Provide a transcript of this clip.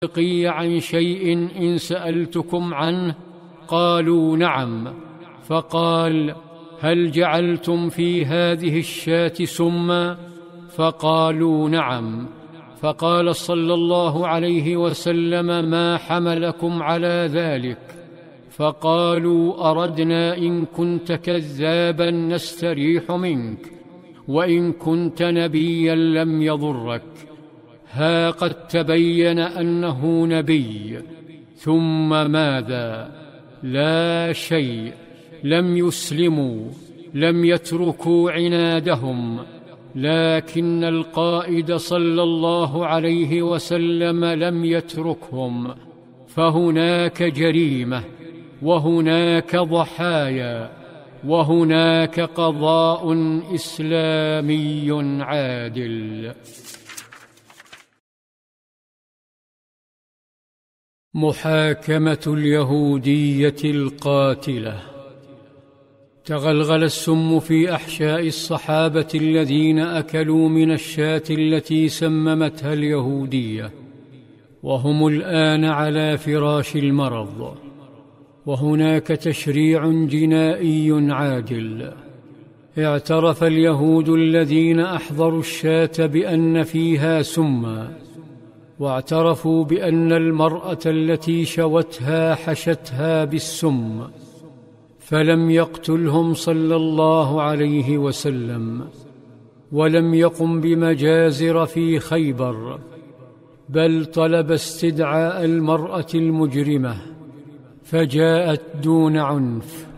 بقي عن شيء إن سألتكم عنه؟ قالوا نعم. فقال: هل جعلتم في هذه الشاة سما؟ فقالوا نعم. فقال صلى الله عليه وسلم: ما حملكم على ذلك؟ فقالوا: أردنا إن كنت كذابا نستريح منك، وإن كنت نبيا لم يضرك. ها قد تبين أنه نبي. ثم ماذا؟ لا شيء. لم يسلموا، لم يتركوا عنادهم، لكن القائد صلى الله عليه وسلم لم يتركهم. فهناك جريمة، وهناك ضحايا، وهناك قضاء إسلامي عادل. محاكمة اليهودية القاتلة. تغلغل السم في أحشاء الصحابة الذين أكلوا من الشاة التي سممتها اليهودية، وهم الآن على فراش المرض. وهناك تشريع جنائي عادل. اعترف اليهود الذين أحضروا الشاة بأن فيها سما، واعترفوا بأن المرأة التي شوتها حشتها بالسم، فلم يقتلهم صلى الله عليه وسلم، ولم يقم بمجازر في خيبر، بل طلب استدعاء المرأة المجرمة، فجاءت دون عنف.